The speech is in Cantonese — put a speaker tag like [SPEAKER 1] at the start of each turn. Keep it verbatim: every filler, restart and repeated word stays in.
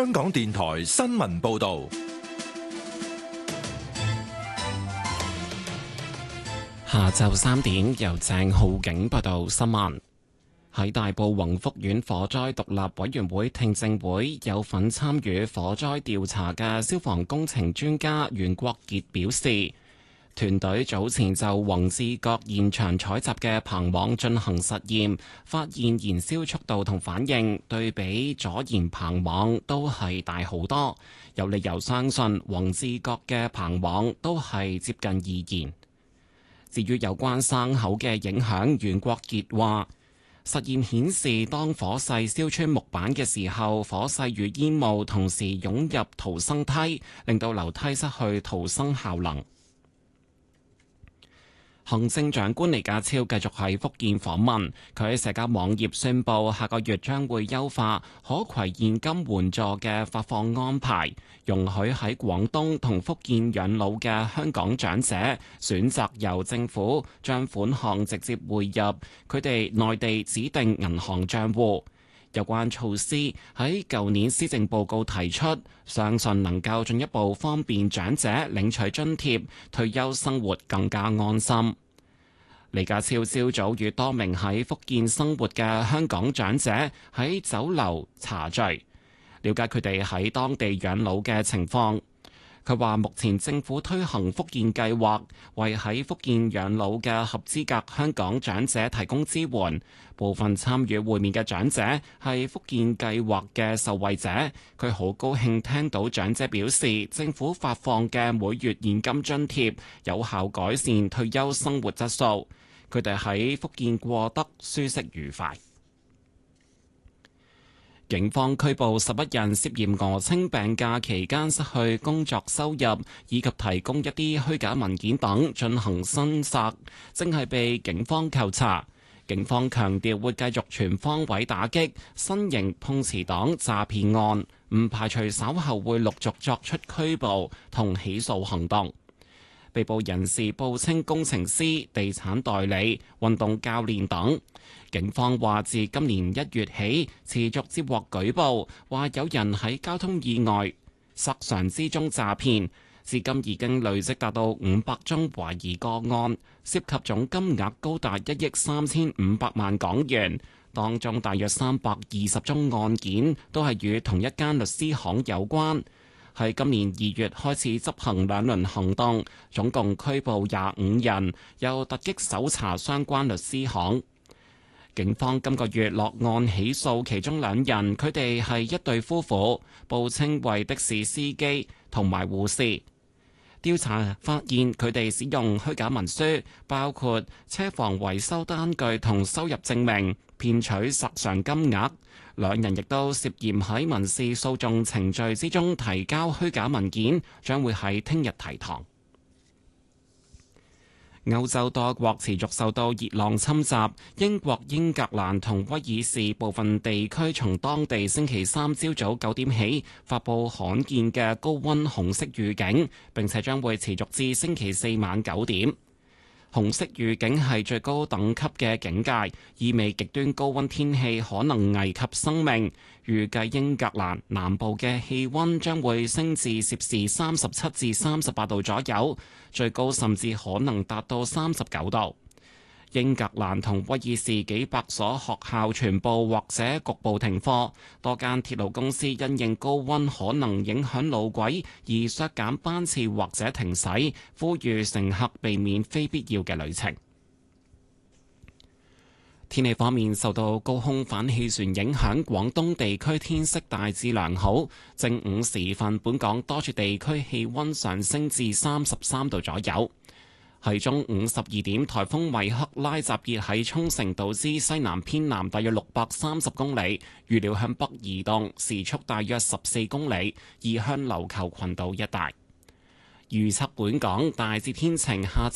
[SPEAKER 1] 香港電台新聞報道。
[SPEAKER 2] 下晝三點，由鄭浩景報道新聞。喺大埔宏福苑火災獨立委員會聽證會，有份參與火災調查嘅消防工程專家袁國傑表示，團隊早前就宏志閣現場採集嘅棚網進行實驗，發現燃燒速度同反應對比左燃棚網都係大好多，有理由相信宏志閣嘅棚網都係接近易燃。至於有關生口嘅影響，袁國傑話，實驗顯示，當火勢燒穿木板嘅時候，火勢與煙霧同時湧入逃生梯，令到樓梯失去逃生效能。行政長官李家超繼續喺福建訪問，佢喺社交網頁宣布，下個月將會優化可攜現金援助嘅發放安排，容許喺廣東同福建養老嘅香港長者選擇由政府將款項直接匯入佢哋內地指定銀行帳戶。有關措施喺舊年施政報告提出，相信能夠進一步方便長者領取津貼，退休生活更加安心。李家超朝早與多名喺福建生活嘅香港長者喺酒樓茶聚，了解佢哋喺當地養老嘅情況。佢話目前政府推行福建計劃，為喺福建養老嘅合資格香港長者提供支援。部分參與會面嘅長者係福建計劃嘅受惠者，佢好高興聽到長者表示，政府發放嘅每月現金津貼有效改善退休生活質素。佢哋喺福建過得舒適愉快。警方拘捕十一人，涉嫌訛稱病假期間失去工作收入，以及提供一啲虛假文件等進行申索，正係被警方扣查。警方強調會繼續全方位打擊新型碰瓷黨詐騙案，唔排除稍後會陸續作出拘捕同起訴行動。被捕人士報稱工程師、地產代理、運動教練等。警方話自今年一月起，持續接獲舉報，話有人喺交通意外、索償之中詐騙，至今已經累積達到五百宗懷疑個案，涉及總金額高達一億三千五百萬港元。當中大約三百二十宗案件都係與同一間律師行有關。喺今年二月開始執行兩輪行動，總共拘捕廿五人，又突擊搜查相關律師行。警方今個月落案起訴其中兩人，佢哋係一對夫婦，報稱為的士司機同埋護士。調查發現佢哋使用虛假文書，包括車房維修單據同收入證明，騙取索償金額。兩人亦都涉嫌喺民事訴訟程序之中提交虛假文件，將會喺聽日提堂。歐洲多國持續受到熱浪侵襲，英國、英格蘭同威爾士部分地區從當地星期三朝早九點起發布罕見嘅高溫紅色預警，並且將會持續至星期四晚九點。紅色預警係最高等級嘅警戒，意味極端高溫天氣可能危及生命。預計英格蘭南部嘅氣溫將會升至攝氏三十七至三十八度左右，最高甚至可能達到三十九度。英格蘭同威爾士幾百所學校全部或者局部停課，多間鐵路公司因應高溫可能影響路軌而削減班次或者停駛，呼籲乘客避免非必要嘅旅程。天氣方面，受到高空反氣旋影響，廣東地區天色大致良好。正午時分，本港多處地區氣溫上升至三十三度左右。喺中午十二點，颱風米克拉集結喺沖繩島之西南偏南大約六百三十公里，預料向北移動，時速大約十四公里，移向琉球群島一帶。預測本港大致天晴，下